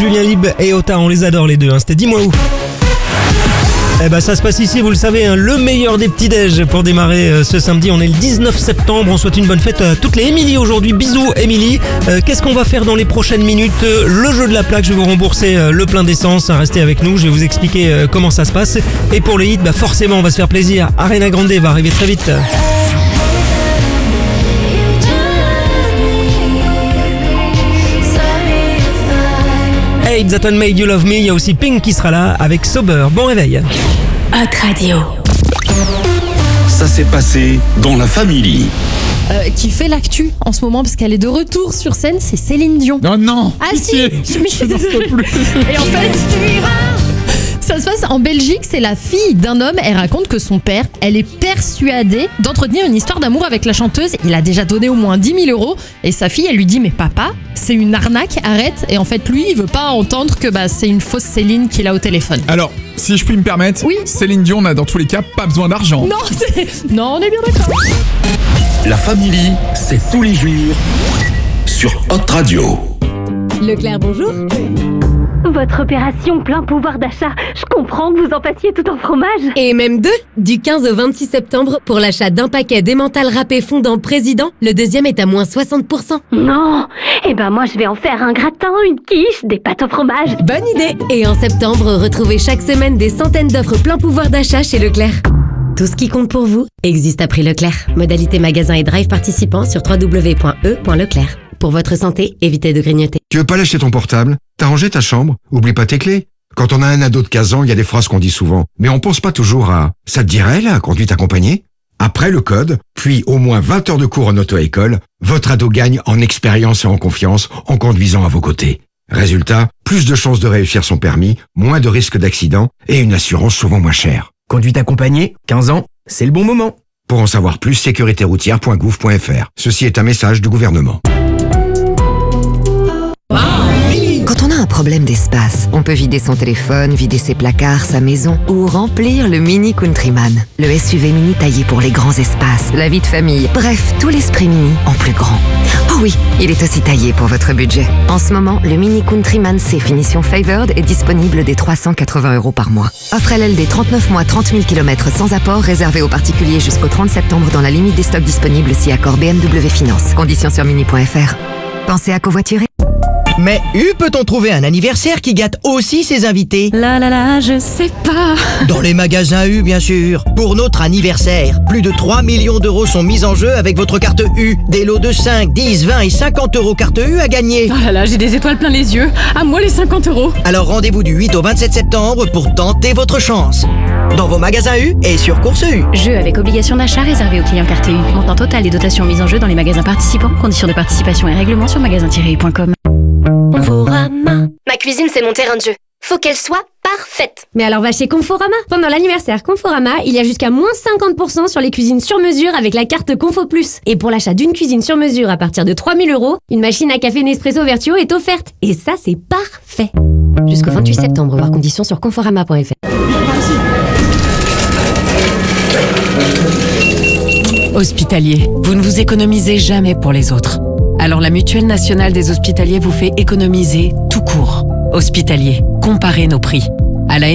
Julien Lib et Ota, on les adore les deux, c'était Dis-moi où. Eh ben ça se passe ici, vous le savez, le meilleur des petits déj pour démarrer ce samedi. On est le 19 septembre, on souhaite une bonne fête à toutes les Émilie aujourd'hui. Bisous Émilie. Qu'est-ce qu'on va faire dans les prochaines minutes? Le jeu de la plaque, je vais vous rembourser le plein d'essence. Restez avec nous, je vais vous expliquer comment ça se passe. Et pour les hits, forcément on va se faire plaisir. Ariana Grande va arriver très vite. Hey, That Made You Love Me, il y a aussi Pink qui sera là avec Sober. Bon réveil. Hot Radio. Ça s'est passé dans la famille. Qui fait l'actu en ce moment parce qu'elle est de retour sur scène, c'est Céline Dion. Oh non. Ah pitié, si, je suis désolée. Et en fait, ça se passe en Belgique, c'est la fille d'un homme, elle raconte que son père, elle est persuadée d'entretenir une histoire d'amour avec la chanteuse, il a déjà donné au moins 10 000 € et sa fille, elle lui dit mais papa, c'est une arnaque, arrête. Et en fait lui, il veut pas entendre que c'est une fausse Céline qu'il a au téléphone. Alors, si je puis me permettre, Oui. Céline Dion n'a dans tous les cas pas besoin d'argent. Non, on est bien d'accord. La famille, c'est tous les jours sur Hot Radio. Leclerc, bonjour. Votre opération plein pouvoir d'achat, je comprends que vous en passiez tout en fromage. Et même deux. Du 15 au 26 septembre, pour l'achat d'un paquet d'emmental râpé fondant Président, le deuxième est à moins 60%. Non, moi je vais en faire un gratin, une quiche, des pâtes au fromage. Bonne idée. Et en septembre, retrouvez chaque semaine des centaines d'offres plein pouvoir d'achat chez Leclerc. Tout ce qui compte pour vous existe à prix Leclerc. Modalité magasin et drive participants sur www.e.leclerc. Pour votre santé, évitez de grignoter. Tu veux pas lâcher ton portable? T'as rangé ta chambre? Oublie pas tes clés. Quand on a un ado de 15 ans, il y a des phrases qu'on dit souvent. Mais on pense pas toujours à « ça te dirait, la conduite accompagnée ?» Après le code, puis au moins 20 heures de cours en auto-école, votre ado gagne en expérience et en confiance en conduisant à vos côtés. Résultat, plus de chances de réussir son permis, moins de risques d'accident et une assurance souvent moins chère. Conduite accompagnée, 15 ans, c'est le bon moment. Pour en savoir plus, sécuritéroutière.gouv.fr. Ceci est un message du gouvernement. Quand on a un problème d'espace, on peut vider son téléphone, vider ses placards, sa maison ou remplir le Mini Countryman. Le SUV mini taillé pour les grands espaces, la vie de famille, bref, tout l'esprit mini en plus grand. Oh oui, il est aussi taillé pour votre budget. En ce moment, le Mini Countryman C finition Favored est disponible dès 380 € par mois. Offre LL des 39 mois 30 000 km sans apport réservé aux particuliers jusqu'au 30 septembre dans la limite des stocks disponibles si accord BMW Finance. Conditions sur mini.fr. Pensez à covoiturer. Mais peut-on trouver un anniversaire qui gâte aussi ses invités? Là, je sais pas. Dans les magasins U, bien sûr. Pour notre anniversaire, plus de 3 millions d'euros sont mis en jeu avec votre carte U. Des lots de 5, 10, 20 et 50 € carte U à gagner. Oh là, j'ai des étoiles plein les yeux. À moi les 50 €. Alors rendez-vous du 8 au 27 septembre pour tenter votre chance. Dans vos magasins U et sur Course U. Jeu avec obligation d'achat réservé aux clients carte U. Montant total et dotation mise en jeu dans les magasins participants. Conditions de participation et règlements sur magasin-u.com. Conforama. Ma cuisine c'est mon terrain de jeu. Faut qu'elle soit parfaite. Mais alors va chez Conforama. Pendant l'anniversaire Conforama, il y a jusqu'à moins 50% sur les cuisines sur mesure avec la carte Confo Plus. Et pour l'achat d'une cuisine sur mesure à partir de 3 000 €, une machine à café Nespresso Vertuo est offerte. Et ça, c'est parfait. Jusqu'au 28 septembre, voir conditions sur conforama.fr. Hospitalier, vous ne vous économisez jamais pour les autres. Alors la Mutuelle Nationale des Hospitaliers vous fait économiser tout court. Hospitalier, comparez nos prix. À la